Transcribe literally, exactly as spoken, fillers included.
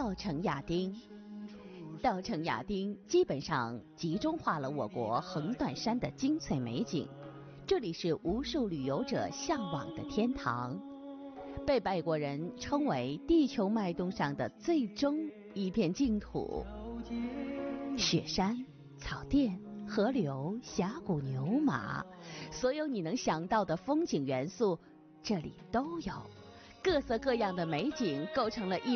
稻城亚丁。稻城亚丁基本上集中化了我国横断山的精粹美景，这里是无数旅游者向往的天堂，被外国人称为地球脉动上的最终一片净土。雪山、草甸、河流、峡谷、牛马，所有你能想到的风景元素这里都有，各色各样的美景构成了一